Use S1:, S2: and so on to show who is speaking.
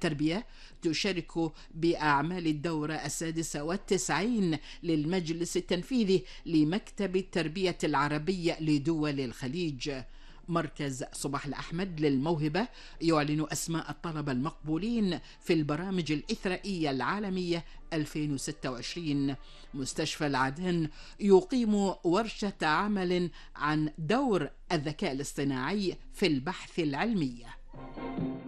S1: التربية تشارك بأعمال الدورة 96 للمجلس التنفيذي لمكتب التربية العربية لدول الخليج. مركز صباح الأحمد للموهبة يعلن أسماء الطلبة المقبولين في البرامج الإثرائية العالمية 2026. مستشفى العدن يقيم ورشة عمل عن دور الذكاء الاصطناعي في البحث العلمي.